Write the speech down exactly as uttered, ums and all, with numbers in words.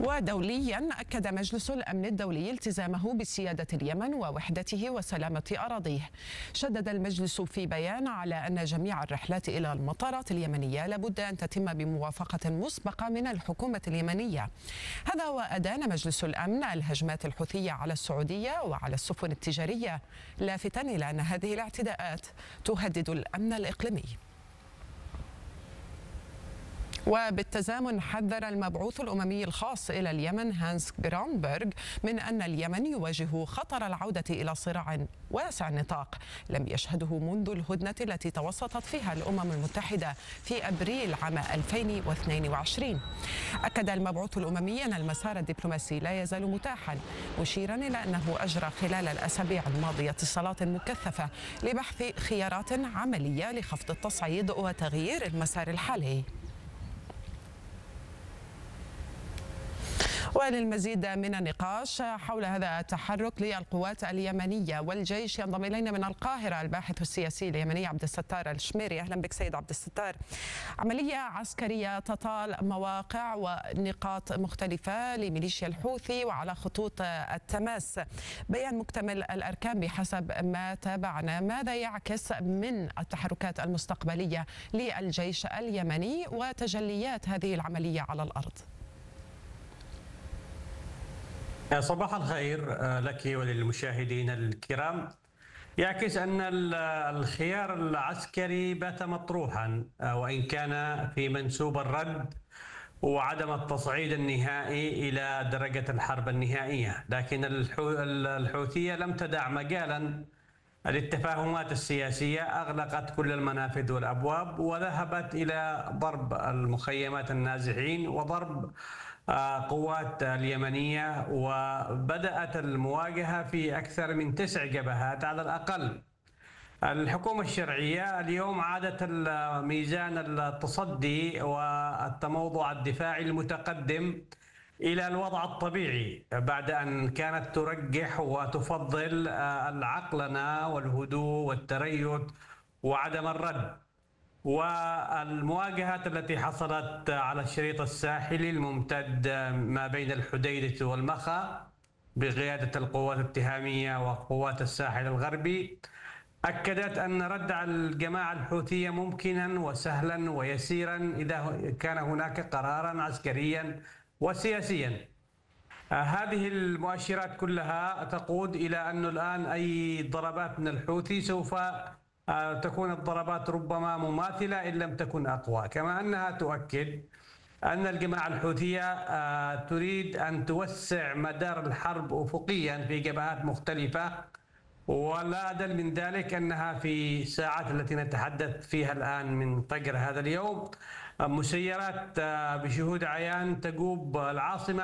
ودوليا أكد مجلس الأمن الدولي التزامه بسيادة اليمن ووحدته وسلامة أراضيه. شدد المجلس في بيان على أن جميع الرحلات إلى المطارات اليمنية لابد أن تتم بموافقة مسبقة من الحكومة اليمنية. هذا وأدان مجلس الأمن الهجمات الحوثية على السعودية وعلى السفن التجارية، لافتا إلى أن هذه الاعتداءات تهدد الأمن الإقليمي. وبالتزامن حذر المبعوث الأممي الخاص إلى اليمن هانس جرانبرغ من أن اليمن يواجه خطر العودة إلى صراع واسع النطاق لم يشهده منذ الهدنة التي توسطت فيها الأمم المتحدة في أبريل عام ألفين واثنين وعشرين. أكد المبعوث الأممي أن المسار الدبلوماسي لا يزال متاحا، مشيرا إلى أنه أجرى خلال الأسابيع الماضية اتصالات مكثفة لبحث خيارات عملية لخفض التصعيد وتغيير المسار الحالي. وللمزيد من النقاش حول هذا التحرك للقوات اليمنية والجيش ينضم إلينا من القاهرة الباحث السياسي اليمني عبد الستار الشميري. أهلا بك سيد عبد الستار. عملية عسكرية تطال مواقع ونقاط مختلفة لميليشيا الحوثي وعلى خطوط التماس، بيان مكتمل الأركان بحسب ما تابعنا. ماذا يعكس من التحركات المستقبلية للجيش اليمني وتجليات هذه العملية على الأرض؟ صباح الخير لك وللمشاهدين الكرام. يعكس أن الخيار العسكري بات مطروحا، وإن كان في منسوب الرد وعدم التصعيد النهائي إلى درجة الحرب النهائية، لكن الحوثية لم تدع مجالا للتفاهمات السياسية، أغلقت كل المنافذ والأبواب وذهبت إلى ضرب المخيمات النازحين وضرب قوات اليمنية، وبدأت المواجهة في أكثر من تسع جبهات على الأقل. الحكومة الشرعية اليوم عادت ميزان التصدي والتموضع الدفاعي المتقدم إلى الوضع الطبيعي بعد أن كانت ترجح وتفضل العقلنة والهدوء والتريث وعدم الرد. والمواجهات التي حصلت على الشريط الساحلي الممتد ما بين الحديدة والمخا بقيادة القوات التهامية وقوات الساحل الغربي أكدت أن ردع الجماعة الحوثية ممكنا وسهلا ويسيرا إذا كان هناك قرارا عسكريا وسياسيا. هذه المؤشرات كلها تقود إلى أنه الآن أي ضربات من الحوثي سوف تكون الضربات ربما مماثلة إن لم تكن أقوى، كما أنها تؤكد أن الجماعة الحوثية تريد أن توسع مدار الحرب أفقيا في جبهات مختلفة، ولا أدل من ذلك أنها في الساعات التي نتحدث فيها الآن من فجر هذا اليوم مسيرات بشهود عيان تجوب العاصمة